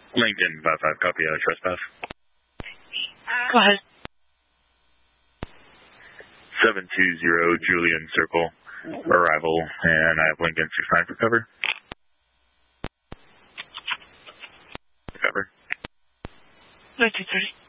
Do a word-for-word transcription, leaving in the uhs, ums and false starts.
Lincoln, five five, copy, uh, trespass. Go ahead. seven two zero, Julian Circle, arrival, and I have Lincoln six nine for cover. Cover. nineteen thirty.